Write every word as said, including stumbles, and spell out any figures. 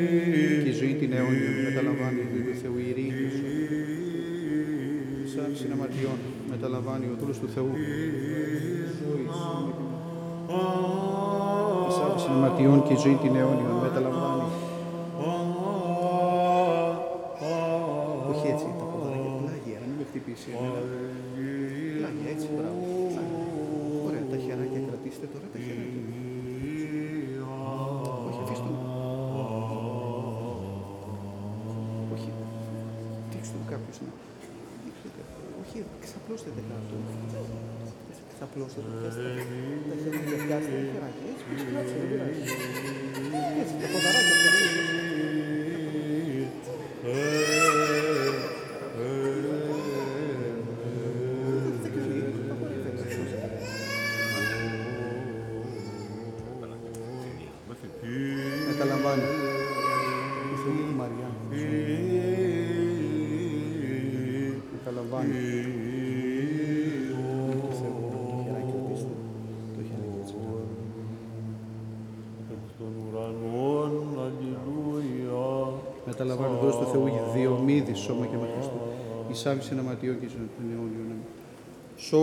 και η ζωή την αιώνιον μεταλαμβάνει ο του Θεού η ειρήνη σου. Σαν συναμαρτιών μεταλαμβάνει ο δούλος του Θεού. Σαν συναμαρτιών και η ζωή την αιώνιον μεταλαμβάνει. Όχι έτσι τα ποδαράκια, πλάγια, να μην με χτυπήσει. Πλάγια, έτσι, μπράβο. Ωραία, τα χεράκια κρατήστε τώρα, τα χεράκια. Όχι, αφήστε το. Όχι, δείξτε το κάποιος να. Όχι, ξαπλώστε τα κάτω. Ξαπλώστε το, πιάστε τα χεράκια, πιάστε τα χεράκια, έτσι, πίσω κράτησε, δεν πειράζει. Έτσι, τα ποδαράκια πιάστε. Μεταλαμβάνει. Η Θεή Μαριά. Μεταλαμβάνει. Το Θεό. Το χεράκι ρωτήστε. Το χεράκι έτσι. Μεταλαμβάνει δώσει του Θεού διομήδη σώμα και με Χριστού. Εισάβησε ένα ματιό και στον αιώνιο.